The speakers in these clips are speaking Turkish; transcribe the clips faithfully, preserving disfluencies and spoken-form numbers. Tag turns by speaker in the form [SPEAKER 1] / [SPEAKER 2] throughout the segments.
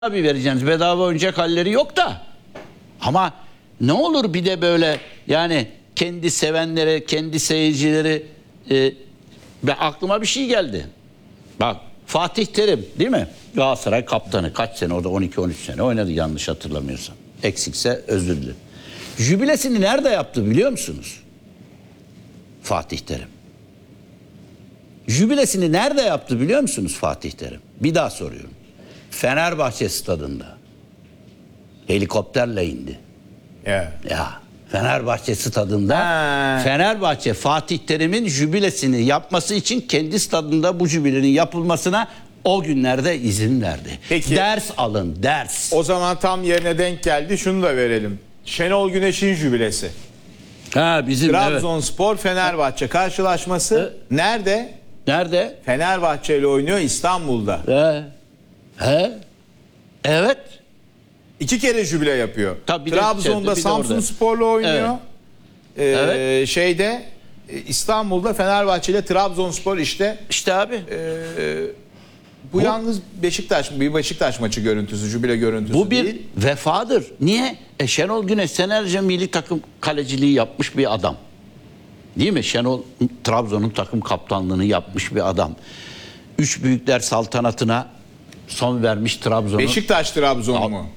[SPEAKER 1] Tabii vereceğiniz bedava oyuncak halleri yok da. Ama ne olur bir de böyle yani kendi sevenlere, kendi seyircileri e, ben aklıma bir şey geldi. Bak Fatih Terim değil mi? Galatasaray kaptanı kaç sene orada on iki on üç sene oynadı yanlış hatırlamıyorsam. Eksikse özür dilerim. Jübilesini nerede yaptı biliyor musunuz? Fatih Terim. Jübilesini nerede yaptı biliyor musunuz Fatih Terim? Bir daha soruyorum. Fenerbahçe stadında. Helikopterle indi.
[SPEAKER 2] Evet.
[SPEAKER 1] Ya Fenerbahçe stadında
[SPEAKER 2] Ha.
[SPEAKER 1] Fenerbahçe Fatih Terim'in jübilesini yapması için kendi stadında bu jübilenin yapılmasına o günlerde izin verdi.
[SPEAKER 2] Peki.
[SPEAKER 1] Ders alın, ders.
[SPEAKER 2] O zaman tam yerine denk geldi. Şunu da verelim. Şenol Güneş'in jübilesi.
[SPEAKER 1] Ha bizim evet.
[SPEAKER 2] Trabzonspor Fenerbahçe karşılaşması nerede?
[SPEAKER 1] Nerede?
[SPEAKER 2] Fenerbahçe ile oynuyor İstanbul'da.
[SPEAKER 1] He. He. Evet.
[SPEAKER 2] İki kere jübile yapıyor.
[SPEAKER 1] Tabii bir de
[SPEAKER 2] Trabzon'da
[SPEAKER 1] içeride, bir de
[SPEAKER 2] Samsunspor'la oynuyor. Ee,
[SPEAKER 1] Evet.
[SPEAKER 2] Şeyde e, İstanbul'da Fenerbahçe ile Trabzonspor işte.
[SPEAKER 1] İşte abi.
[SPEAKER 2] Bu, bu yalnız Beşiktaş bir Beşiktaş maçı görüntüsü, jübile görüntüsü
[SPEAKER 1] Bu bir
[SPEAKER 2] değil.
[SPEAKER 1] vefadır. Niye? E Şenol Güneş senelerce milli takım kaleciliği yapmış bir adam. Değil mi? Şenol Trabzon'un takım kaptanlığını yapmış bir adam. Üç büyükler saltanatına son vermiş Trabzon'u.
[SPEAKER 2] Beşiktaş Trabzon
[SPEAKER 1] Al.
[SPEAKER 2] mu?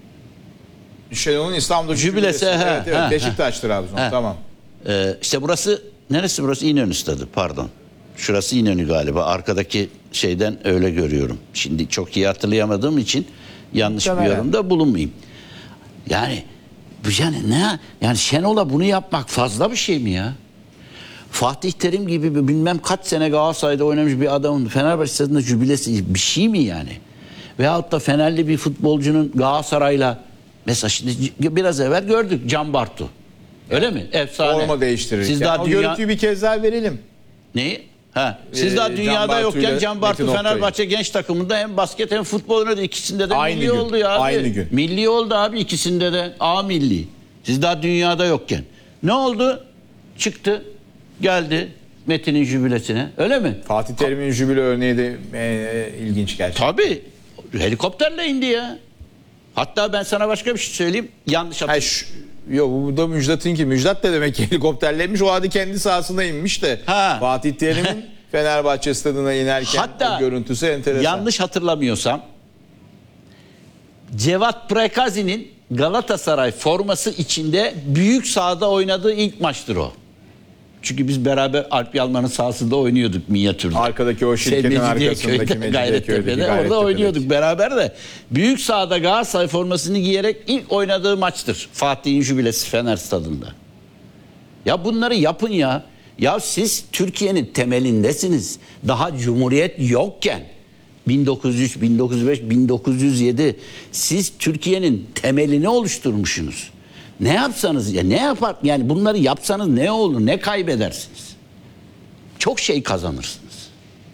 [SPEAKER 2] Şenol'un İstanbul'da
[SPEAKER 1] Jübilesi, he,
[SPEAKER 2] evet, evet.
[SPEAKER 1] he,
[SPEAKER 2] Beşiktaş Trabzon.
[SPEAKER 1] he.
[SPEAKER 2] Tamam.
[SPEAKER 1] Ee, işte burası neresi burası? İnönü stadı pardon. Şurası İnönü galiba. Arkadaki şeyden öyle görüyorum. Şimdi çok iyi hatırlayamadığım için yanlış bir
[SPEAKER 2] Muhtemelen.
[SPEAKER 1] yorumda bulunmayayım. Yani bu yani ne? Yani Şenol'a bunu yapmak fazla bir şey mi ya? Fatih Terim gibi bir bilmem kaç sene Galatasaray'da oynamış bir adamın Fenerbahçe stadında jübilesi bir şey mi yani? Veyahut da Fenerli bir futbolcunun Galatasaray'la mesela şimdi biraz evvel gördük Can Bartu. Öyle mi? Efsane.
[SPEAKER 2] Forma değiştirirken.
[SPEAKER 1] Siz daha
[SPEAKER 2] o
[SPEAKER 1] dünya...
[SPEAKER 2] görüntüyü bir kez daha verelim.
[SPEAKER 1] Neyi? Ha. Siz
[SPEAKER 2] Ee,
[SPEAKER 1] daha
[SPEAKER 2] Can
[SPEAKER 1] dünyada
[SPEAKER 2] Bartu
[SPEAKER 1] yokken
[SPEAKER 2] ile
[SPEAKER 1] Can Bartu
[SPEAKER 2] Metin Oktay.
[SPEAKER 1] Fenerbahçe genç takımında hem basket hem futbol oynadı. İkisinde de
[SPEAKER 2] Aynı
[SPEAKER 1] milli
[SPEAKER 2] gün,
[SPEAKER 1] oldu ya abi.
[SPEAKER 2] aynı gün.
[SPEAKER 1] Milli oldu abi ikisinde de. A milli. Siz daha dünyada yokken. Ne oldu? Çıktı. Geldi Metin'in jübilesine. Öyle mi?
[SPEAKER 2] Fatih Terim'in jübile örneği de e, ilginç gerçekten.
[SPEAKER 1] Tabii. Helikopterle indi ya. Hatta ben sana başka bir şey söyleyeyim. Yanlış
[SPEAKER 2] Ha,
[SPEAKER 1] hatırlıyorum.
[SPEAKER 2] şu- Yok bu da Müjdat'ın ki. Müjdat da demek ki helikopterlemiş. O adı kendi sahasına inmiş de.
[SPEAKER 1] Ha.
[SPEAKER 2] Fatih Terim'in Fenerbahçe stadına inerken
[SPEAKER 1] Hatta
[SPEAKER 2] o görüntüsü enteresan.
[SPEAKER 1] yanlış hatırlamıyorsam Cevat Prekazi'nin Galatasaray forması içinde büyük sahada oynadığı ilk maçtır o. Çünkü biz beraber Alp Yalman'ın sahasında oynuyorduk minyatürde.
[SPEAKER 2] Arkadaki o şirketin arkasındaki
[SPEAKER 1] Gayrettepe'de,
[SPEAKER 2] Mecidiyeköy'deki
[SPEAKER 1] orada
[SPEAKER 2] Gayrettepe'deki.
[SPEAKER 1] oynuyorduk beraber de. Büyük sahada Galatasaray formasını giyerek ilk oynadığı maçtır. Fatih'in jübilesi Fener stadında. Ya bunları yapın ya. Ya siz Türkiye'nin temelindesiniz. Daha Cumhuriyet yokken bin dokuz yüz üç, bin dokuz yüz beş, bin dokuz yüz yedi siz Türkiye'nin temelini oluşturmuşsunuz. Ne yapsanız ya ne yapar yani bunları yapsanız ne olur ne kaybedersiniz? Çok şey kazanırsınız.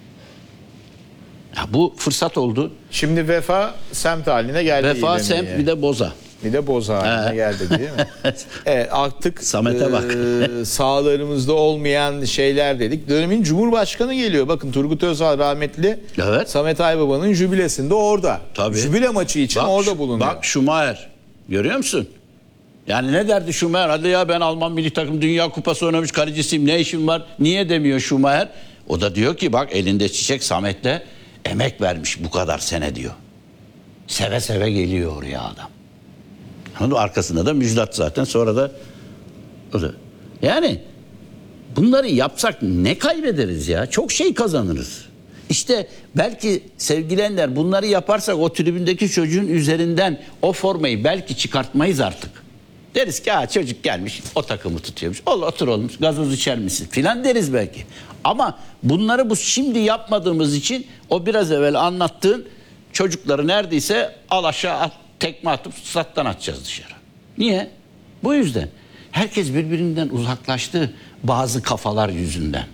[SPEAKER 1] Ya bu fırsat oldu.
[SPEAKER 2] Şimdi Vefa semt haline geldi.
[SPEAKER 1] Vefa
[SPEAKER 2] İğnemi'ye.
[SPEAKER 1] semt bir de boza.
[SPEAKER 2] Bir de Boza haline
[SPEAKER 1] He.
[SPEAKER 2] geldi değil mi? Evet artık
[SPEAKER 1] Samet'e bak.
[SPEAKER 2] e, sahalarımızda olmayan şeyler dedik. Dönemin Cumhurbaşkanı geliyor. Bakın Turgut Özal rahmetli
[SPEAKER 1] Evet.
[SPEAKER 2] Samet Aybaba'nın jübilesinde orada.
[SPEAKER 1] Tabii.
[SPEAKER 2] Jübile maçı için
[SPEAKER 1] Bak,
[SPEAKER 2] orada bulunuyor.
[SPEAKER 1] Bak Schumacher. Görüyor musun? Yani ne derdi Schumacher? Hadi ya ben Alman milli takım Dünya Kupası oynamış kalecisiyim. Ne işim var? Niye demiyor Schumacher? O da diyor ki bak elinde çiçek Samet'le emek vermiş bu kadar sene diyor. Seve seve geliyor oraya adam. Onun arkasında da Müjdat zaten sonra da o da. Yani bunları yapsak ne kaybederiz ya? Çok şey kazanırız. İşte belki sevgili Ender bunları yaparsak o tribündeki çocuğun üzerinden o formayı belki çıkartmayız artık. Deriz ki ha çocuk gelmiş o takımı tutuyormuş. Ol otur oğlum gazoz içer misin filan deriz belki. Ama bunları bu şimdi yapmadığımız için o biraz evvel anlattığın çocukları neredeyse al aşağı at, tekme atıp stat'tan atacağız dışarı. Niye? Bu yüzden. Herkes birbirinden uzaklaştı bazı kafalar yüzünden.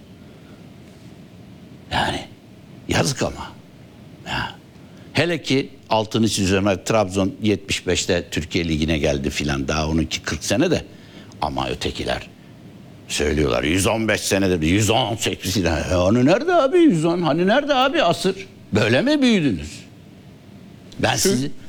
[SPEAKER 1] Yani yazık ama. Ya. Hele ki altını çiziyorum. Trabzon yetmiş beşte Türkiye Ligi'ne geldi filan. Daha onunki kırk sene de. Ama ötekiler söylüyorlar. yüz on beş senedir. yüz on sekiz sene. Hani nerede abi yüz on? Hani nerede abi asır? Böyle mi büyüdünüz? Ben
[SPEAKER 2] Türk-
[SPEAKER 1] sizi